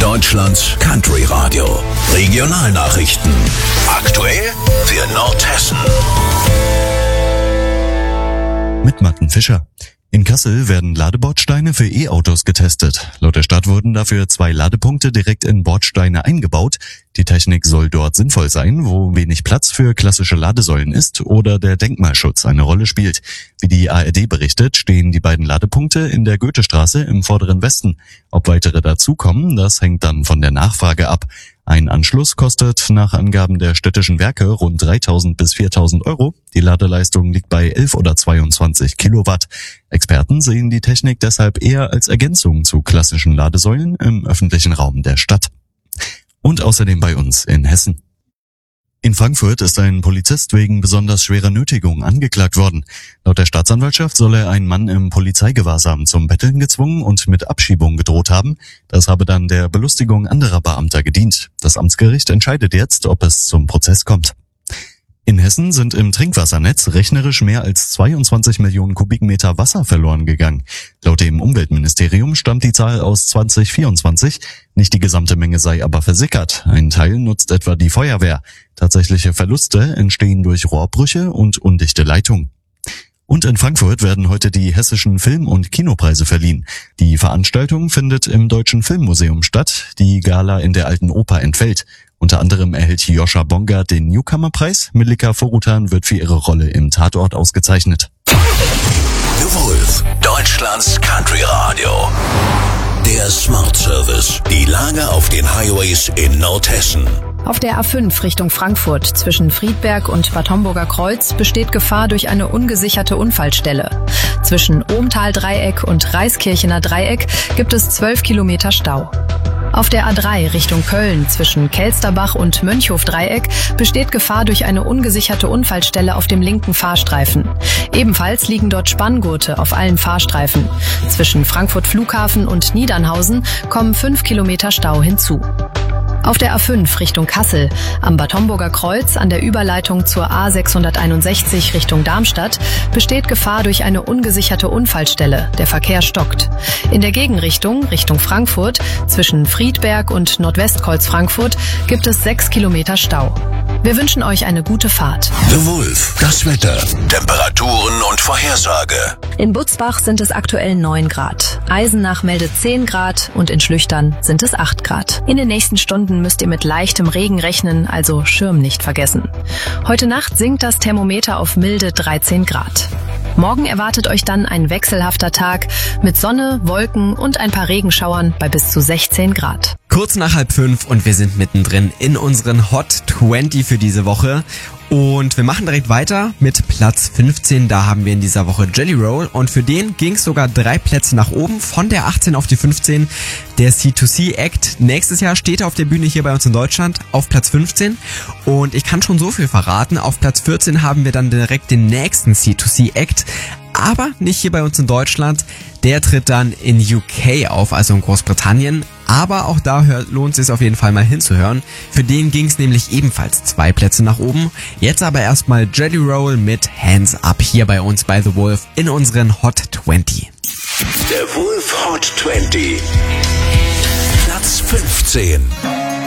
Deutschlands Country Radio. Regionalnachrichten. Aktuell für Nordhessen. Mit Martin Fischer. In Kassel werden Ladebordsteine für E-Autos getestet. Laut der Stadt wurden dafür 2 Ladepunkte direkt in Bordsteine eingebaut. Die Technik soll dort sinnvoll sein, wo wenig Platz für klassische Ladesäulen ist oder der Denkmalschutz eine Rolle spielt. Wie die ARD berichtet, stehen die beiden Ladepunkte in der Goethestraße im vorderen Westen. Ob weitere dazukommen, das hängt dann von der Nachfrage ab. Ein Anschluss kostet nach Angaben der städtischen Werke rund 3.000 bis 4.000 Euro. Die Ladeleistung liegt bei 11 oder 22 Kilowatt. Experten sehen die Technik deshalb eher als Ergänzung zu klassischen Ladesäulen im öffentlichen Raum der Stadt. Und außerdem bei uns in Hessen. In Frankfurt ist ein Polizist wegen besonders schwerer Nötigung angeklagt worden. Laut der Staatsanwaltschaft soll er einen Mann im Polizeigewahrsam zum Betteln gezwungen und mit Abschiebung gedroht haben. Das habe dann der Belustigung anderer Beamter gedient. Das Amtsgericht entscheidet jetzt, ob es zum Prozess kommt. In Hessen sind im Trinkwassernetz rechnerisch mehr als 22 Millionen Kubikmeter Wasser verloren gegangen. Laut dem Umweltministerium stammt die Zahl aus 2024. Nicht die gesamte Menge sei aber versickert. Ein Teil nutzt etwa die Feuerwehr. Tatsächliche Verluste entstehen durch Rohrbrüche und undichte Leitungen. Und in Frankfurt werden heute die hessischen Film- und Kinopreise verliehen. Die Veranstaltung findet im Deutschen Filmmuseum statt. Die Gala in der Alten Oper entfällt. Unter anderem erhält Joscha Bongard den Newcomer-Preis. Melika Forutan wird für ihre Rolle im Tatort ausgezeichnet. The Wolf, Deutschlands Country Radio. Der Smart Service. Die Lage auf den Highways in Nordhessen. Auf der A5 Richtung Frankfurt zwischen Friedberg und Bad Homburger Kreuz besteht Gefahr durch eine ungesicherte Unfallstelle. Zwischen Ohmtal-Dreieck und Reiskirchener Dreieck gibt es 12 Kilometer Stau. Auf der A3 Richtung Köln zwischen Kelsterbach und Mönchhof-Dreieck besteht Gefahr durch eine ungesicherte Unfallstelle auf dem linken Fahrstreifen. Ebenfalls liegen dort Spanngurte auf allen Fahrstreifen. Zwischen Frankfurt Flughafen und Niedernhausen kommen 5 Kilometer Stau hinzu. Auf der A5 Richtung Kassel, am Bad Homburger Kreuz an der Überleitung zur A661 Richtung Darmstadt besteht Gefahr durch eine ungesicherte Unfallstelle. Der Verkehr stockt. In der Gegenrichtung, Richtung Frankfurt, zwischen Friedberg und Nordwestkreuz Frankfurt gibt es 6 Kilometer Stau. Wir wünschen euch eine gute Fahrt. The Wolf, das Wetter, Temperaturen und Vorhersage. In Butzbach sind es aktuell 9 Grad. Eisenach meldet 10 Grad und in Schlüchtern sind es 8 Grad. In den nächsten Stunden müsst ihr mit leichtem Regen rechnen, also Schirm nicht vergessen. Heute Nacht sinkt das Thermometer auf milde 13 Grad. Morgen erwartet euch dann ein wechselhafter Tag mit Sonne, Wolken und ein paar Regenschauern bei bis zu 16 Grad. Kurz nach 4:30 und wir sind mittendrin in unseren Hot 20 für diese Woche. Und wir machen direkt weiter mit Platz 15. Da haben wir in dieser Woche Jelly Roll und für den ging es sogar 3 Plätze nach oben, von der 18 auf die 15. Der C2C Act. Nächstes Jahr steht er auf der Bühne hier bei uns in Deutschland auf Platz 15. Und ich kann schon so viel verraten. Auf Platz 14 haben wir dann direkt den nächsten C2C Act. Aber nicht hier bei uns in Deutschland. Der tritt dann in UK auf, also in Großbritannien. Aber auch da lohnt es sich auf jeden Fall mal hinzuhören. Für den ging es nämlich ebenfalls 2 Plätze nach oben. Jetzt aber erstmal Jelly Roll mit Hands Up hier bei uns bei The Wolf in unseren Hot 20. Der Wolf Hot 20. Platz 15.